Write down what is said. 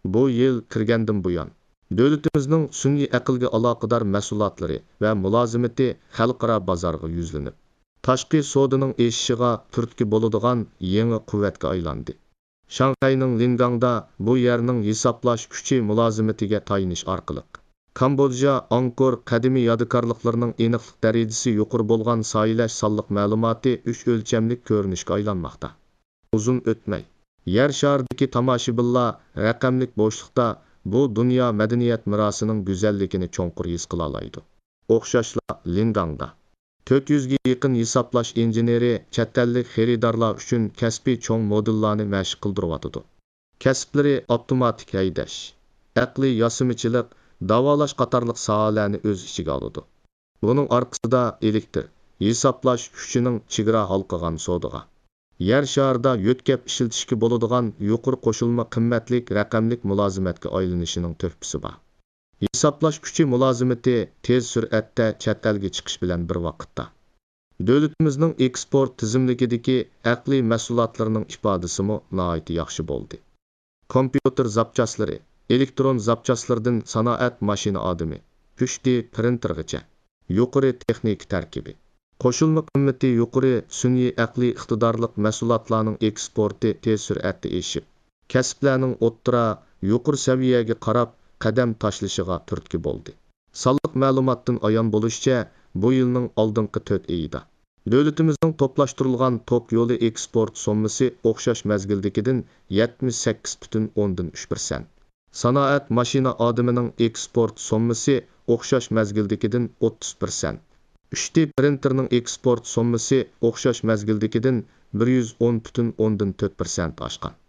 Bu yil kirgandan buyon davlatimizning sun'iy aqlga aloqador mahsulotlari va mulozimati xalqaro bozorga yuzlanib, tashqi savdoning eshishiga turtki bo'ladigan yangi quvvatga aylandi. Shanxayning Lingangda bu yerning hisoblash kuchi mulozimatiga tayinish orqali Kambodja Angkor qadimiy yodgorliklarining aniqlik darajasi yuqori bo'lgan soyalash sonliq ma'lumoti 3 o'lchamlik ko'rinishga aylanmoqda. Uzun o'tmay yer sharidagi tomoshabinlar raqamlik bo'shliqda bu dunyo madaniyat merosining go'zalligini cho'nqur his qila oladi. O'xshashla Lingangda 400 ga yaqin hisoblash injeneri chet ellik xaridorlar uchun kasbiy cho'ng modullarni mashq qildiryotdi. Kasblari avtomatik haydash, aqliy yosimichilik, davolash qatorliq sohalarni o'z ichiga oladi. Buning orqasida elektr hisoblash kuchining chegara halqagan savdoga, yer sharida yo'tkab ishlatishga bo'ladigan yuqori qo'shilma qimmatlik raqamlik mulozimatga aylanishining turtkisi bor. Hisoblash kuchi mulozimati tez sur'atda chet elga chiqish bilan bir vaqtda davlatimizning eksport tizimligidagi aqliy mahsulotlarining ifodasimi nihoyat yaxshi bo'ldi. Kompyuter zapchaslari, elektron zapchaslardan sanoat mashina odami, 3D printergacha yuqori texnik tarkibi, qo'shilma qimmati yuqori sun'iy aqliy iqtidorliq mahsulotlarning eksporti tez sur'atda oshib, kasblarning o'ttira yuqori saviyaga qarab qadam tashlashiga turtki bo'ldi. Sonliq ma'lumotdan ayon bo'lishicha, bu yilning oldingi 4 oyida davlatimizning to'plashtirilgan tok yo'li eksport summasi o'xshash mazgildagidan 78,3%. Sanoat mashina odamining eksport summasi o'xshash mazgildagidan 30%. 3D printerning eksport summasi o'xshash mazgildagidan 110,4% oshgan.